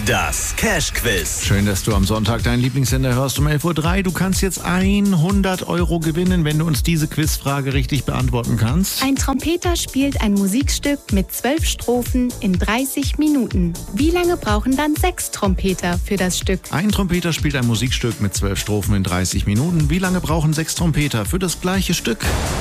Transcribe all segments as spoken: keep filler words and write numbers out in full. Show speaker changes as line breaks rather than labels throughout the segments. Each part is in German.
Das Cash-Quiz.
Schön, dass du am Sonntag deinen Lieblingssender hörst um elf Uhr drei. Du kannst jetzt hundert Euro gewinnen, wenn du uns diese Quizfrage richtig beantworten kannst.
Ein Trompeter spielt ein Musikstück mit zwölf Strophen in dreißig Minuten. Wie lange brauchen dann sechs Trompeter für das Stück?
Ein Trompeter spielt ein Musikstück mit zwölf Strophen in dreißig Minuten. Wie lange brauchen sechs Trompeter für das gleiche Stück?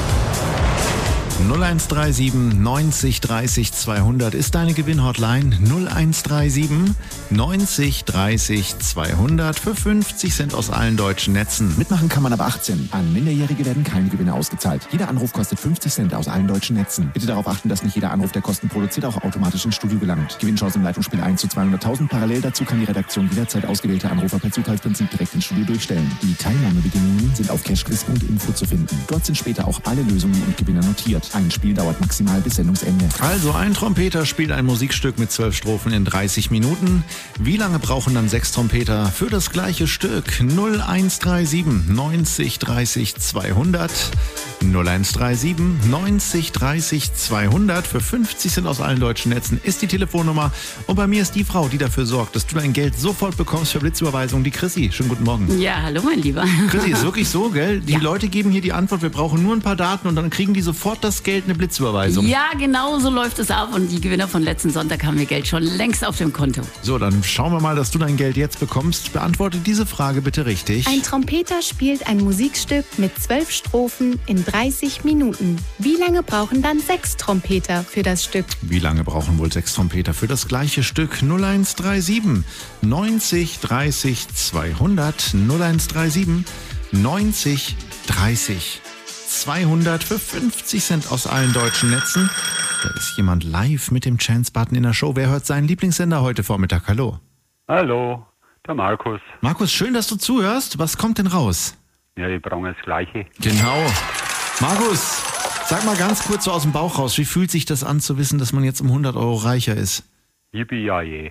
null eins drei sieben neunzig dreißig zweihundert ist deine Gewinnhotline. null eins drei sieben neunzig dreißig zweihundert für fünfzig Cent aus allen deutschen Netzen.
Mitmachen kann man ab achtzehn. An Minderjährige werden keine Gewinne ausgezahlt. Jeder Anruf kostet fünfzig Cent aus allen deutschen Netzen. Bitte darauf achten, dass nicht jeder Anruf, der Kosten produziert, auch automatisch ins Studio gelangt. Gewinnchance im Leitungsspiel eins zu zweihunderttausend. Parallel dazu kann die Redaktion jederzeit ausgewählte Anrufer per Zufallsprinzip direkt ins Studio durchstellen. Die Teilnahmebedingungen sind auf cashquiz punkt info zu finden. Dort sind später auch alle Lösungen und Gewinner notiert. Ein Spiel dauert maximal bis Sendungsende.
Also ein Trompeter spielt ein Musikstück mit zwölf Strophen in dreißig Minuten. Wie lange brauchen dann sechs Trompeter für das gleiche Stück? null eins drei sieben neunzig dreißig zweihundert. null eins drei sieben neunzig dreißig zweihundert für fünfzig Cent aus allen deutschen Netzen ist die Telefonnummer. Und bei mir ist die Frau, die dafür sorgt, dass du dein Geld sofort bekommst für Blitzüberweisung, die Chrissy. Schönen guten Morgen.
Ja, hallo mein Lieber.
Chrissy, ist wirklich so, gell? Die
Ja.
Leute geben hier die Antwort, wir brauchen nur ein paar Daten und dann kriegen die sofort das Geld, eine Blitzüberweisung.
Ja, genau so läuft es ab und die Gewinner von letzten Sonntag haben ihr Geld schon längst auf dem Konto.
So, dann schauen wir mal, dass du dein Geld jetzt bekommst. Beantworte diese Frage bitte richtig.
Ein Trompeter spielt ein Musikstück mit zwölf Strophen in dreißig Minuten. Wie lange brauchen dann sechs Trompeter für das Stück?
Wie lange brauchen wohl sechs Trompeter für das gleiche Stück? null eins drei sieben neunzig dreißig zweihundert. null eins drei sieben neunzig dreißig zweihundert für fünfzig Cent aus allen deutschen Netzen. Da ist jemand live mit dem Chance-Button in der Show. Wer hört seinen Lieblingssender heute Vormittag? Hallo.
Hallo, der Markus.
Markus, schön, dass du zuhörst. Was kommt denn raus?
Ja, die brauchen das Gleiche.
Genau. Markus, sag mal ganz kurz so aus dem Bauch raus, wie fühlt sich das an zu wissen, dass man jetzt um hundert Euro reicher ist?
Yippie-yay.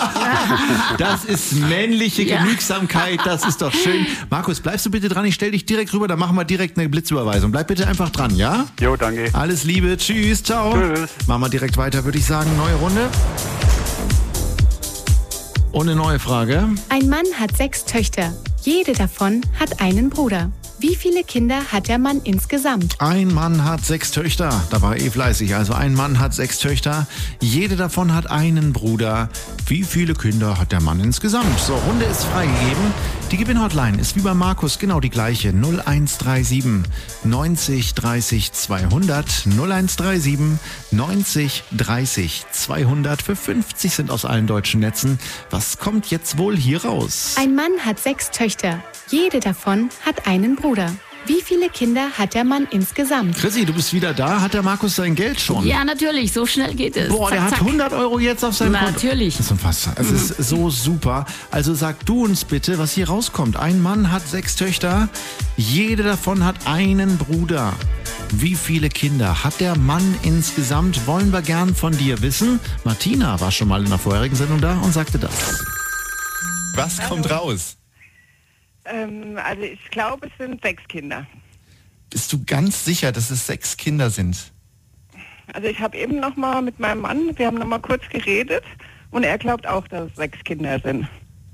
Das ist männliche
Ja.
Genügsamkeit, das ist doch schön. Markus, bleibst du bitte dran, ich stell dich direkt rüber, dann machen wir direkt eine Blitzüberweisung. Bleib bitte einfach dran, ja?
Jo, danke.
Alles Liebe, tschüss, ciao.
Tschüss.
Machen wir direkt weiter, würde ich sagen, neue Runde. Und eine neue Frage.
Ein Mann hat sechs Töchter. Jede davon hat einen Bruder. Wie viele Kinder hat der Mann insgesamt?
Ein Mann hat sechs Töchter. Da war eh fleißig. Also ein Mann hat sechs Töchter. Jede davon hat einen Bruder. Wie viele Kinder hat der Mann insgesamt? So, Runde ist freigegeben. Die Gewinnhotline ist wie bei Markus genau die gleiche. null eins drei sieben neunzig dreißig zweihundert. null eins drei sieben neunzig dreißig zweihundert für fünfzig Cent aus allen deutschen Netzen. Was kommt jetzt wohl hier raus?
Ein Mann hat sechs Töchter. Jede davon hat einen Bruder. Wie viele Kinder hat der Mann insgesamt?
Chrissy, du bist wieder da. Hat der Markus sein Geld schon?
Ja, natürlich, so schnell geht es.
Boah,
zack,
der hat
zack.
hundert Euro jetzt auf seinem Konto.
Natürlich.
Das ist unfassbar. Es ist so super. Also sag du uns bitte, was hier rauskommt. Ein Mann hat sechs Töchter. Jede davon hat einen Bruder. Wie viele Kinder hat der Mann insgesamt? Wollen wir gern von dir wissen. Martina war schon mal in der vorherigen Sendung da und sagte das. Was kommt raus?
Ähm, also ich glaube, es sind sechs Kinder.
Bist du ganz sicher, dass es sechs Kinder sind?
Also ich habe eben noch mal mit meinem Mann, wir haben noch mal kurz geredet und er glaubt auch, dass es sechs Kinder sind.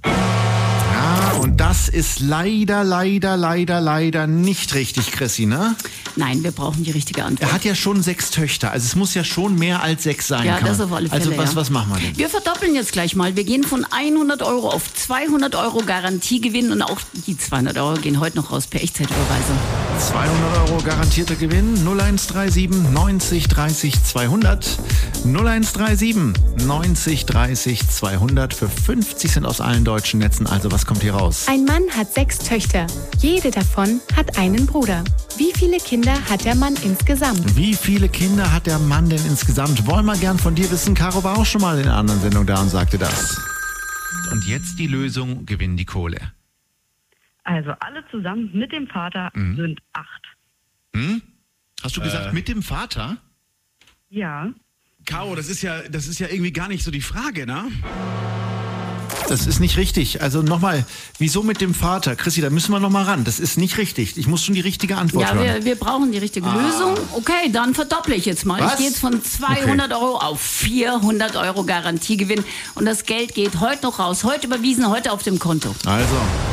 Ja, und das ist leider, leider, leider, leider nicht richtig, Chrissy, ne?
Nein, wir brauchen die richtige Antwort.
Er hat ja schon sechs Töchter, also es muss ja schon mehr als sechs sein.
Ja,
kann
das
man.
auf alle Fälle,
Also was,
ja.
was machen wir denn?
Wir verdoppeln jetzt gleich mal. Wir gehen von hundert Euro auf zweihundert Euro Garantiegewinn und auch die zweihundert Euro gehen heute noch raus per Echtzeitüberweisung.
zweihundert Euro garantierter Gewinn, null eins drei sieben neunzig dreißig zweihundert. null eins drei sieben neunzig dreißig zweihundert für fünfzig Cent aus allen deutschen Netzen. Also was kommt hier raus?
Ein Mann hat sechs Töchter. Jede davon hat einen Bruder. Wie viele Kinder hat der Mann insgesamt?
Wie viele Kinder hat der Mann denn insgesamt? Wollen wir gern von dir wissen. Caro war auch schon mal in einer anderen Sendung da und sagte das. Und jetzt die Lösung, gewinn die Kohle.
Also alle zusammen mit dem Vater
Mhm.
sind acht.
Hm? Hast du gesagt, mit dem Vater?
Ja.
Caro, das ist ja, das ist ja irgendwie gar nicht so die Frage, ne?
Das ist nicht richtig. Also nochmal, wieso mit dem Vater? Chrissy, da müssen wir nochmal ran. Das ist nicht richtig. Ich muss schon die richtige Antwort
Ja,
hören.
wir, wir brauchen die richtige ah. Lösung. Okay, dann verdopple ich jetzt mal.
Was?
Ich gehe jetzt von zweihundert
Okay.
Euro auf vierhundert Euro Garantiegewinn. Und das Geld geht heute noch raus. Heute überwiesen, heute auf dem Konto.
Also,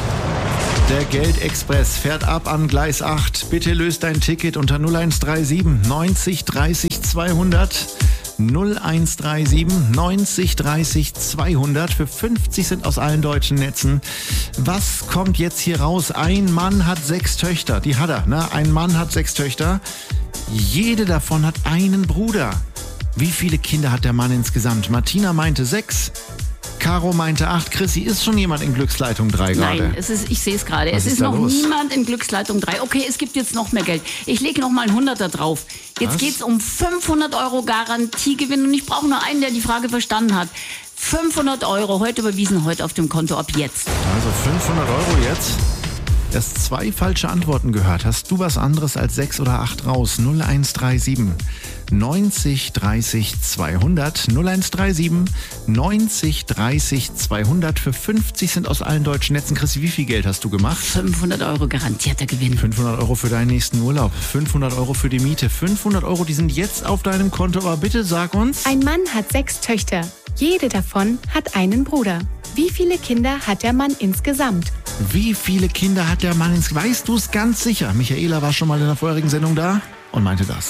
der Geldexpress fährt ab an Gleis acht. Bitte löst dein Ticket unter null eins drei sieben neunzig dreißig zweihundert. null eins drei sieben neunzig dreißig zweihundert für fünfzig Cent aus allen deutschen Netzen. Was kommt jetzt hier raus? Ein Mann hat sechs Töchter. Die hat er, ne? Ein Mann hat sechs Töchter. Jede davon hat einen Bruder. Wie viele Kinder hat der Mann insgesamt? Martina meinte sechs. Caro meinte acht. Chrissy, ist schon jemand in Glücksleitung drei gerade?
Nein, es ist, ich sehe es gerade.
Was
Es
ist
ist
da
noch
los?
niemand in Glücksleitung drei. Okay, es gibt jetzt noch mehr Geld. Ich lege noch mal ein Hunderter drauf. Jetzt
Was?
geht's um fünfhundert Euro Garantiegewinn und ich brauche nur einen, der die Frage verstanden hat. fünfhundert Euro, heute überwiesen, heute auf dem Konto, ab jetzt.
Also fünfhundert Euro jetzt. Erst zwei falsche Antworten gehört. Hast du was anderes als sechs oder acht raus? null eins drei sieben neunzig dreißig zweihundert. null eins drei sieben neunzig dreißig zweihundert für fünfzig Cent aus allen deutschen Netzen. Chrissy, wie viel Geld hast du gemacht?
fünfhundert Euro garantierter Gewinn.
fünfhundert Euro für deinen nächsten Urlaub. fünfhundert Euro für die Miete. fünfhundert Euro, die sind jetzt auf deinem Konto. Aber bitte sag uns.
Ein Mann hat sechs Töchter. Jede davon hat einen Bruder. Wie viele Kinder hat der Mann insgesamt?
Wie viele Kinder hat der Mann ins... Weißt du es ganz sicher? Michaela war schon mal in der vorherigen Sendung da und meinte das.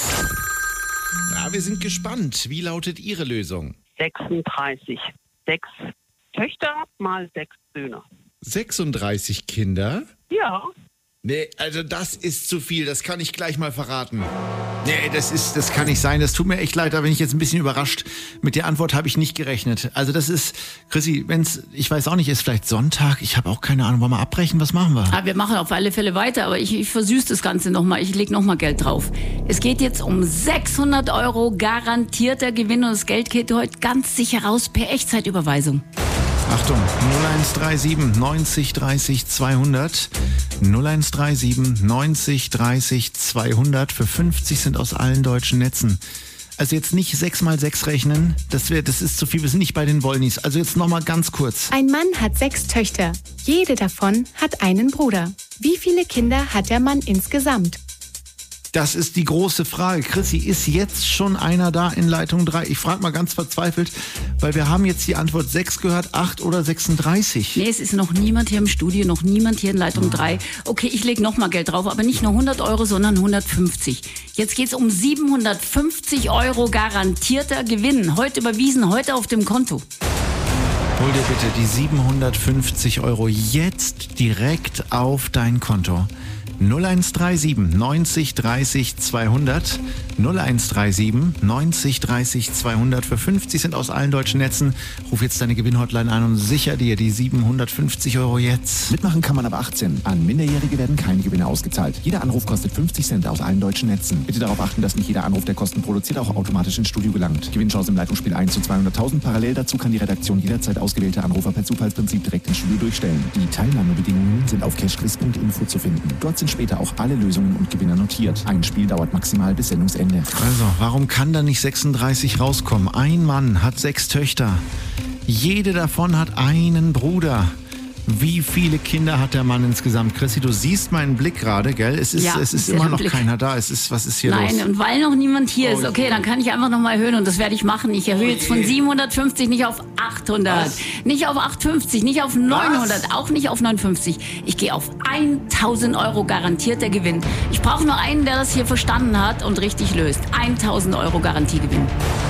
Ja, wir sind gespannt. Wie lautet Ihre Lösung?
sechsunddreißig. Sechs Töchter mal sechs Söhne.
sechsunddreißig Kinder?
Ja.
Nee, also das ist zu viel. Das kann ich gleich mal verraten. Nee, das ist, das kann nicht sein. Das tut mir echt leid, da bin ich jetzt ein bisschen überrascht. Mit der Antwort habe ich nicht gerechnet. Also das ist, Chrissy, wenn's, ich weiß auch nicht, ist vielleicht Sonntag. Ich habe auch keine Ahnung. Wollen wir abbrechen? Was machen wir?
Ah, wir machen auf alle Fälle weiter, aber ich, ich versüße das Ganze nochmal. Ich lege nochmal Geld drauf. Es geht jetzt um sechshundert Euro garantierter Gewinn und das Geld geht heute ganz sicher raus per Echtzeitüberweisung.
Achtung, null eins drei sieben neunzig dreißig zweihundert. null eins drei sieben neunzig dreißig zweihundert für fünfzig Cent aus allen deutschen Netzen. Also jetzt nicht sechs mal sechs rechnen, das, wär, das ist zu viel, wir sind nicht bei den Wollnis. Also jetzt nochmal ganz kurz.
Ein Mann hat sechs Töchter. Jede davon hat einen Bruder. Wie viele Kinder hat der Mann insgesamt?
Das ist die große Frage. Chrissy, ist jetzt schon einer da in Leitung drei? Ich frage mal ganz verzweifelt, weil wir haben jetzt die Antwort sechs gehört, acht oder sechsunddreißig.
Nee, es ist noch niemand hier im Studio, noch niemand hier in Leitung drei. Okay, ich lege nochmal Geld drauf, aber nicht nur hundert Euro, sondern hundertfünfzig. Jetzt geht's um siebenhundertfünfzig Euro garantierter Gewinn. Heute überwiesen, heute auf dem Konto.
Hol dir bitte die siebenhundertfünfzig Euro jetzt direkt auf dein Konto. null eins drei sieben neunzig dreißig zweihundert. null eins drei sieben neunzig dreißig zweihundert für fünfzig Cent aus allen deutschen Netzen. Ruf jetzt deine Gewinnhotline an und sicher dir die siebenhundertfünfzig Euro jetzt.
Mitmachen kann man ab achtzehn. An Minderjährige werden keine Gewinne ausgezahlt. Jeder Anruf kostet fünfzig Cent aus allen deutschen Netzen. Bitte darauf achten, dass nicht jeder Anruf, der Kosten produziert, auch automatisch ins Studio gelangt. Gewinnchance im Leitungsspiel eins zu zweihunderttausend. Parallel dazu kann die Redaktion jederzeit ausgewählte Anrufer per Zufallsprinzip direkt ins Studio durchstellen. Die Teilnahmebedingungen sind auf cashquiz punkt info zu finden. Dort sind später auch alle Lösungen und Gewinner notiert. Ein Spiel dauert maximal bis Sendungsende.
Also, warum kann da nicht sechsunddreißig rauskommen? Ein Mann hat sechs Töchter. Jede davon hat einen Bruder. Wie viele Kinder hat der Mann insgesamt? Chrissy, du siehst meinen Blick gerade, gell? Es ist,
Ja,
es ist
sehr
immer noch
Blick.
keiner da. Es ist, was ist hier
Nein,
los?
und weil noch niemand hier
Oh
ist, okay,
je.
dann kann ich einfach nochmal erhöhen und das werde ich machen. Ich erhöhe jetzt von siebenhundertfünfzig nicht auf achthundert,
Was?
nicht auf achthundertfünfzig, nicht auf neunhundert, auch nicht auf neunundfünfzig. Ich gehe auf tausend Euro garantierter Gewinn. Ich brauche nur einen, der das hier verstanden hat und richtig löst. tausend Euro Garantiegewinn.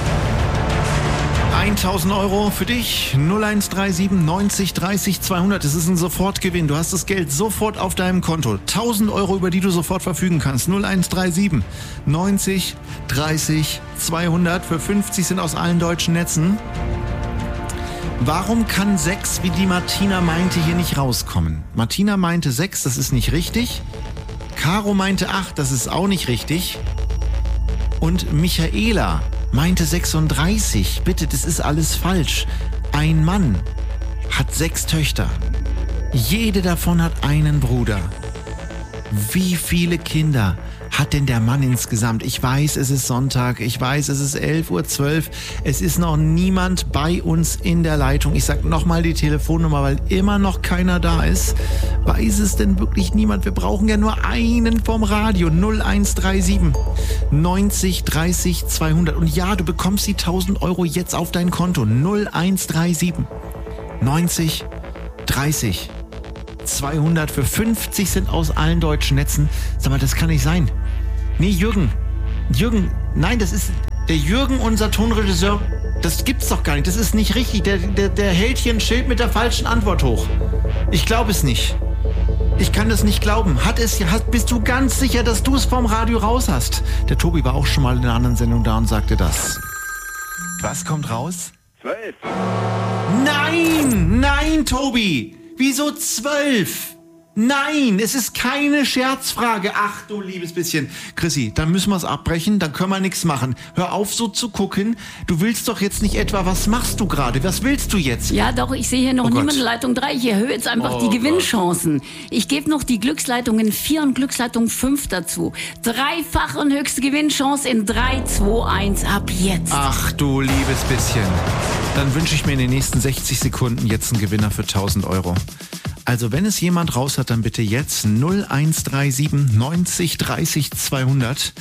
tausend Euro für dich. null eins drei sieben neunzig dreißig zweihundert. Das ist ein Sofortgewinn. Du hast das Geld sofort auf deinem Konto. tausend Euro, über die du sofort verfügen kannst. null eins drei sieben neunzig dreißig zweihundert für fünfzig sind aus allen deutschen Netzen. Warum kann sechs, wie die Martina meinte, hier nicht rauskommen? Martina meinte sechs, das ist nicht richtig. Caro meinte acht, das ist auch nicht richtig. Und Michaela meinte sechsunddreißig. Bitte, das ist alles falsch. Ein Mann hat sechs Töchter. Jede davon hat einen Bruder. Wie viele Kinder hat denn der Mann insgesamt? Ich weiß, es ist Sonntag, ich weiß, es ist elf Uhr zwölf, es ist noch niemand bei uns in der Leitung. Ich sag nochmal die Telefonnummer, weil immer noch keiner da ist. Weiß es denn wirklich niemand? Wir brauchen ja nur einen vom Radio. null eins drei sieben neunzig dreißig zweihundert. Und ja, du bekommst die tausend Euro jetzt auf dein Konto. null eins drei sieben neunzig dreißig zweihundert für fünfzig Cent aus allen deutschen Netzen. Sag mal, das kann nicht sein. Nee, Jürgen. Jürgen, nein, das ist der Jürgen, unser Tonregisseur. Das gibt's doch gar nicht. Das ist nicht richtig. Der, der, der hält hier ein Schild mit der falschen Antwort hoch. Ich glaube es nicht. Ich kann das nicht glauben. Hat es, hat, bist du ganz sicher, dass du es vom Radio raus hast? Der Tobi war auch schon mal in einer anderen Sendung da und sagte das. Was kommt raus?
Zwölf.
Nein, nein, Tobi. Wieso zwölf? Nein, es ist keine Scherzfrage. Ach du liebes bisschen. Chrissy, dann müssen wir es abbrechen, dann können wir nichts machen. Hör auf so zu gucken. Du willst doch jetzt nicht etwa, was machst du gerade? Was willst du jetzt?
Ja doch, ich sehe hier noch
Oh
niemanden
Gott.
in Leitung drei. Ich erhöhe jetzt einfach
Oh
die Gewinnchancen. Ich gebe noch die Glücksleitungen vier und Glücksleitung fünf dazu. Dreifache und höchste Gewinnchance in drei, zwei, eins ab jetzt.
Ach du liebes bisschen. Dann wünsche ich mir in den nächsten sechzig Sekunden jetzt einen Gewinner für tausend Euro. Also wenn es jemand raus hat, dann bitte jetzt null eins drei sieben neunzig dreißig zweihundert.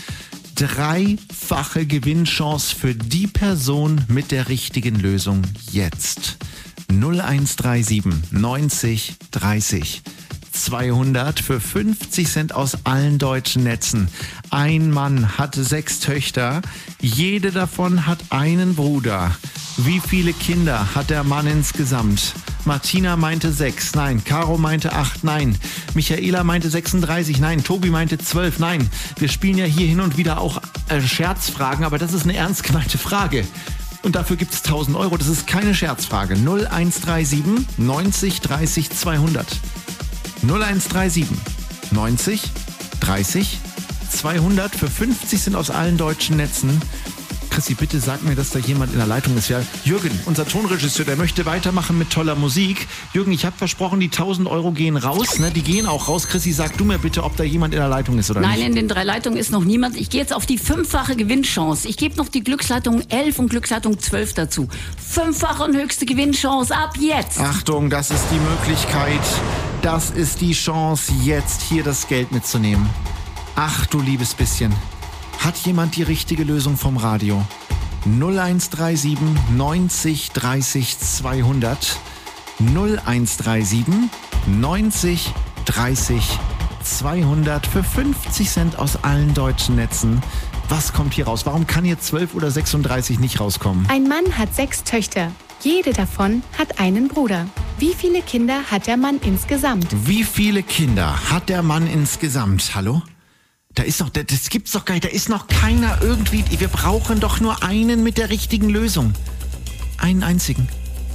Dreifache Gewinnchance für die Person mit der richtigen Lösung jetzt. null eins drei sieben neunzig dreißig zweihundert für fünfzig Cent aus allen deutschen Netzen. Ein Mann hat sechs Töchter. Jede davon hat einen Bruder. Wie viele Kinder hat der Mann insgesamt? Martina meinte sechs, nein. Caro meinte acht, nein. Michaela meinte sechsunddreißig, nein. Tobi meinte zwölf, nein. Wir spielen ja hier hin und wieder auch äh, Scherzfragen, aber das ist eine ernst gemeinte Frage. Und dafür gibt es tausend Euro. Das ist keine Scherzfrage. null eins drei sieben neunzig dreißig zweihundert. null eins drei sieben neunzig dreißig zweihundert für fünfzig Cent aus allen deutschen Netzen. Chrissy, bitte sag mir, dass da jemand in der Leitung ist. Ja, Jürgen, unser Tonregisseur, der möchte weitermachen mit toller Musik. Jürgen, ich habe versprochen, die tausend Euro gehen raus. Ne? Die gehen auch raus. Chrissy, sag du mir bitte, ob da jemand in der Leitung ist oder
Nein,
nicht.
in den drei Leitungen ist noch niemand. Ich gehe jetzt auf die fünffache Gewinnchance. Ich gebe noch die Glücksleitung elf und Glücksleitung zwölf dazu. Fünffache und höchste Gewinnchance ab jetzt.
Achtung, das ist die Möglichkeit. Das ist die Chance, jetzt hier das Geld mitzunehmen. Ach du liebes bisschen. Hat jemand die richtige Lösung vom Radio? null eins drei sieben neunzig dreißig zweihundert. null eins drei sieben neunzig dreißig zweihundert für fünfzig Cent aus allen deutschen Netzen. Was kommt hier raus? Warum kann hier zwölf oder sechsunddreißig nicht rauskommen?
Ein Mann hat sechs Töchter. Jede davon hat einen Bruder. Wie viele Kinder hat der Mann insgesamt?
Wie viele Kinder hat der Mann insgesamt? Hallo? Da ist doch, das gibt's doch gar nicht, da ist noch keiner irgendwie, wir brauchen doch nur einen mit der richtigen Lösung. Einen einzigen.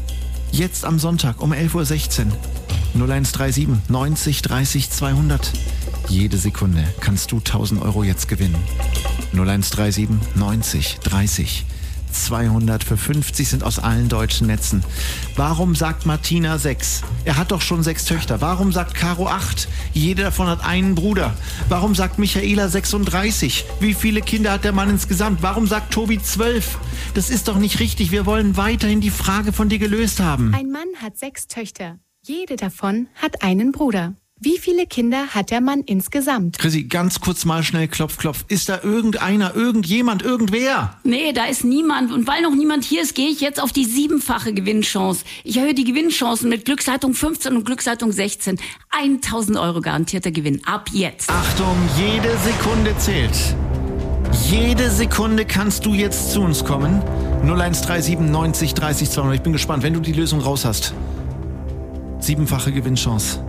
Jetzt am Sonntag um elf Uhr sechzehn. null eins drei sieben neunzig dreißig zweihundert. Jede Sekunde kannst du tausend Euro jetzt gewinnen. null eins drei sieben neunzig dreißig zweihundert für fünfzig sind aus allen deutschen Netzen. Warum sagt Martina sechs? Er hat doch schon sechs Töchter. Warum sagt Caro acht? Jede davon hat einen Bruder. Warum sagt Michaela sechsunddreißig? Wie viele Kinder hat der Mann insgesamt? Warum sagt Tobi zwölf? Das ist doch nicht richtig. Wir wollen weiterhin die Frage von dir gelöst haben.
Ein Mann hat sechs Töchter. Jede davon hat einen Bruder. Wie viele Kinder hat der Mann insgesamt?
Chrissy, ganz kurz mal schnell Klopf, Klopf. Ist da irgendeiner, irgendjemand, irgendwer?
Nee, da ist niemand. Und weil noch niemand hier ist, gehe ich jetzt auf die siebenfache Gewinnchance. Ich erhöhe die Gewinnchancen mit Glücksleitung fünfzehn und Glücksleitung sechzehn. tausend Euro garantierter Gewinn. Ab jetzt.
Achtung, jede Sekunde zählt. Jede Sekunde kannst du jetzt zu uns kommen. null eins drei sieben neunzig dreißig zweihundert. Ich bin gespannt, wenn du die Lösung raus hast. Siebenfache Gewinnchance.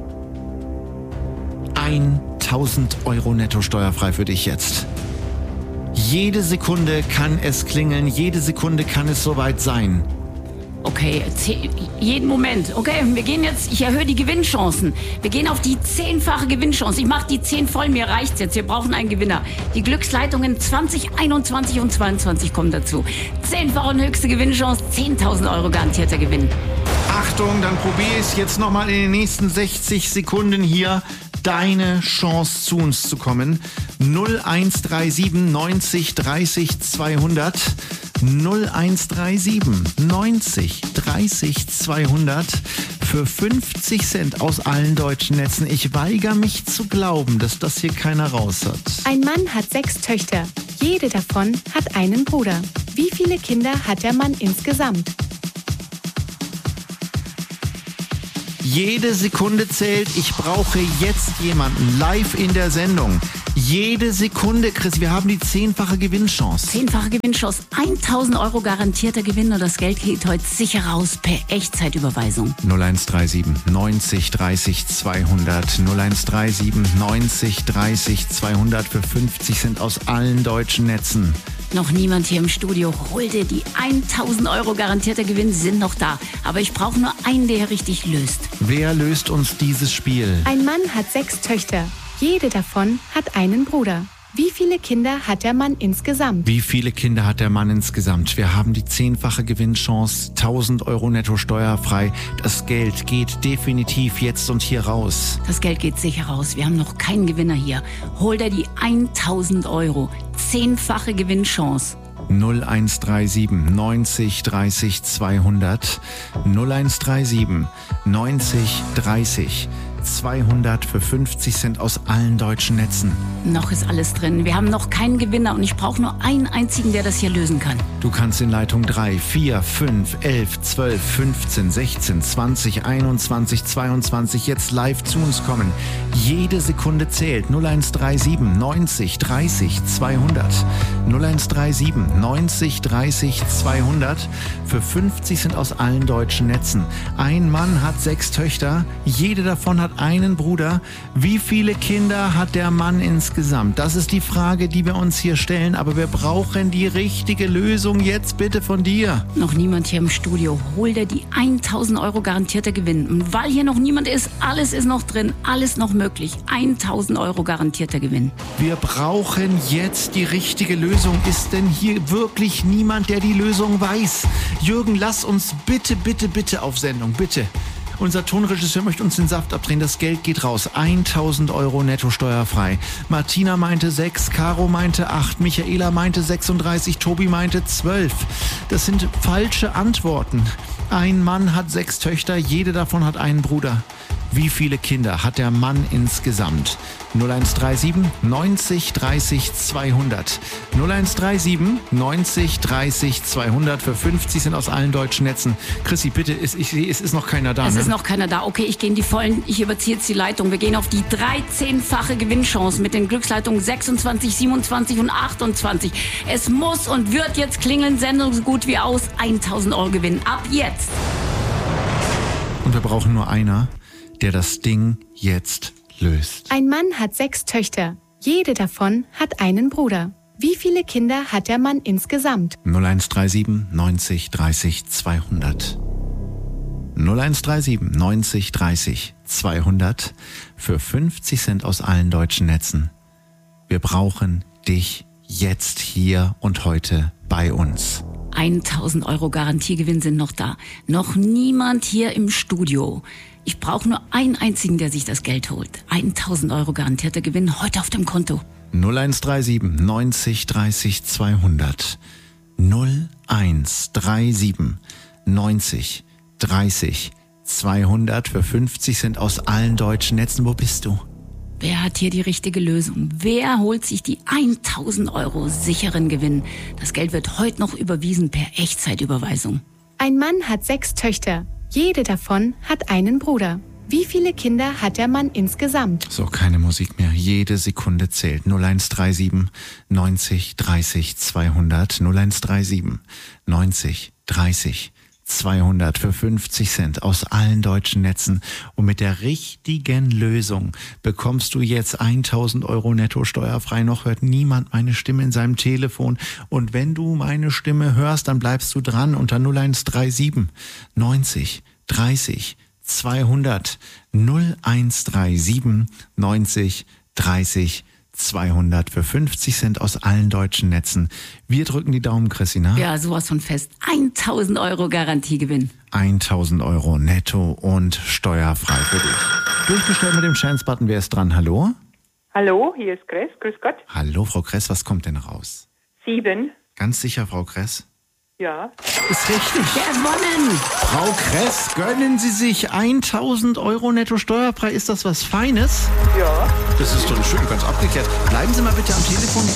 tausend Euro netto steuerfrei für dich jetzt. Jede Sekunde kann es klingeln, jede Sekunde kann es soweit sein.
Okay, zeh- jeden Moment. Okay, wir gehen jetzt, ich erhöhe die Gewinnchancen. Wir gehen auf die zehnfache Gewinnchance. Ich mache die zehn voll, mir reicht's jetzt. Wir brauchen einen Gewinner. Die Glücksleitungen zwanzig, einundzwanzig und zweiundzwanzig kommen dazu. Zehnfache und höchste Gewinnchance, zehntausend Euro garantierter Gewinn.
Achtung, dann probiere ich es jetzt nochmal in den nächsten sechzig Sekunden hier. deine Chance, zu uns zu kommen. null eins drei sieben neunzig dreißig zweihundert. null eins drei sieben neunzig dreißig zweihundert für fünfzig Cent aus allen deutschen Netzen. Ich weigere mich zu glauben, dass das hier keiner raus hat.
Ein Mann hat sechs Töchter. Jede davon hat einen Bruder. Wie viele Kinder hat der Mann insgesamt?
Jede Sekunde zählt. Ich brauche jetzt jemanden live in der Sendung. Jede Sekunde, Chris, wir haben die zehnfache Gewinnchance.
Zehnfache Gewinnchance, tausend Euro garantierter Gewinn und das Geld geht heute sicher raus per Echtzeitüberweisung.
null eins drei sieben neunzig dreißig zweihundert. null eins drei sieben neunzig dreißig zweihundert für fünfzig Cent aus allen deutschen Netzen.
Noch niemand hier im Studio. Hol dir die tausend Euro garantierter Gewinn, sind noch da. Aber ich brauche nur einen, der richtig löst.
Wer löst uns dieses Spiel?
Ein Mann hat sechs Töchter. Jede davon hat einen Bruder. Wie viele Kinder hat der Mann insgesamt?
Wie viele Kinder hat der Mann insgesamt? Wir haben die zehnfache Gewinnchance, tausend Euro netto steuerfrei. Das Geld geht definitiv jetzt und hier raus.
Das Geld geht sicher raus. Wir haben noch keinen Gewinner hier. Hol dir die tausend Euro. Zehnfache Gewinnchance.
null eins drei sieben neunzig dreißig zweihundert. null eins drei sieben neunzig dreißig zweihundert für fünfzig Cent aus allen deutschen Netzen.
Noch ist alles drin. Wir haben noch keinen Gewinner und ich brauche nur einen einzigen, der das hier lösen kann.
Du kannst in Leitung drei, vier, fünf, elf, zwölf, fünfzehn, sechzehn, zwanzig, einundzwanzig, zweiundzwanzig jetzt live zu uns kommen. Jede Sekunde zählt. null eins drei sieben neunzig dreißig zweihundert. null eins drei sieben neunzig dreißig zweihundert für fünfzig Cent aus allen deutschen Netzen. Ein Mann hat sechs Töchter. Jede davon hat einen Bruder. Wie viele Kinder hat der Mann insgesamt? Das ist die Frage, die wir uns hier stellen, aber wir brauchen die richtige Lösung jetzt bitte von dir.
Noch niemand hier im Studio. Hol dir die tausend Euro garantierter Gewinn. Und weil hier noch niemand ist, alles ist noch drin, alles noch möglich. tausend Euro garantierter Gewinn.
Wir brauchen jetzt die richtige Lösung. Ist denn hier wirklich niemand, der die Lösung weiß? Jürgen, lass uns bitte, bitte, bitte auf Sendung, bitte. Unser Tonregisseur möchte uns den Saft abdrehen. Das Geld geht raus. tausend Euro netto steuerfrei. Martina meinte sechs, Caro meinte acht, Michaela meinte sechsunddreißig, Tobi meinte zwölf. Das sind falsche Antworten. Ein Mann hat sechs Töchter, jede davon hat einen Bruder. Wie viele Kinder hat der Mann insgesamt? null eins drei sieben neunzig dreißig zweihundert. null eins drei sieben neunzig dreißig zweihundert für fünfzig Cent aus allen deutschen Netzen. Chrissy, bitte, es, ich, es ist noch keiner da.
Es
ne?
ist noch keiner da. Okay, ich gehe in die Vollen. Ich überziehe jetzt die Leitung. Wir gehen auf die dreizehnfache Gewinnchance mit den Glücksleitungen sechsundzwanzig, siebenundzwanzig und achtundzwanzig. Es muss und wird jetzt klingeln. Sendung so gut wie aus. tausend Euro Gewinn. Ab jetzt.
Und wir brauchen nur einer, der das Ding jetzt löst.
Ein Mann hat sechs Töchter. Jede davon hat einen Bruder. Wie viele Kinder hat der Mann insgesamt?
null eins drei sieben neunzig dreißig zweihundert. null eins drei sieben neunzig dreißig zweihundert für fünfzig Cent aus allen deutschen Netzen. Wir brauchen dich jetzt, hier und heute bei uns.
tausend Euro Garantiegewinn sind noch da. Noch niemand hier im Studio. Ich brauche nur einen einzigen, der sich das Geld holt. tausend Euro garantierter Gewinn heute auf dem Konto.
null eins drei sieben neunzig dreißig zweihundert. null eins drei sieben neunzig dreißig zweihundert für fünfzig Cent aus allen deutschen Netzen. Wo bist du?
Wer hat hier die richtige Lösung? Wer holt sich die tausend Euro sicheren Gewinn? Das Geld wird heute noch überwiesen per Echtzeitüberweisung.
Ein Mann hat sechs Töchter. Jede davon hat einen Bruder. Wie viele Kinder hat der Mann insgesamt?
So, keine Musik mehr. Jede Sekunde zählt. null eins drei sieben neunzig dreißig zweihundert. null eins drei sieben neunzig dreißig zweihundert für fünfzig Cent aus allen deutschen Netzen. Und mit der richtigen Lösung bekommst du jetzt tausend Euro netto steuerfrei. Noch hört niemand meine Stimme in seinem Telefon. Und wenn du meine Stimme hörst, dann bleibst du dran unter null eins drei sieben neunzig dreißig zweihundert. null eins drei sieben neunzig dreißig zweihundert für fünfzig Cent aus allen deutschen Netzen. Wir drücken die Daumen, Christina.
Ja, sowas von fest. tausend Euro Garantiegewinn.
tausend Euro netto und steuerfrei für dich. Durchgestellt mit dem Chance-Button. Wer ist dran? Hallo?
Hallo, hier ist Kress. Grüß Gott.
Hallo, Frau Kress, was kommt denn raus?
Sieben.
Ganz sicher, Frau Kress?
Ja.
Ist richtig.
Gewonnen!
Frau Kress, gönnen Sie sich tausend Euro netto steuerfrei. Ist das was Feines?
Ja.
Das ist doch schön, ganz abgeklärt. Bleiben Sie mal bitte am Telefon.